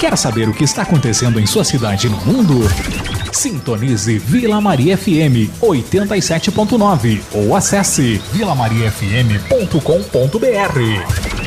Quer saber o que está acontecendo em sua cidade e no mundo? Sintonize Vila Maria FM 87.9 ou acesse vilamariafm.com.br.